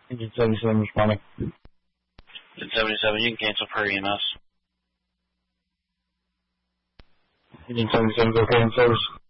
Engine 77 responding. Engine 77, you can cancel per EMS. Engine 77 is okay in service.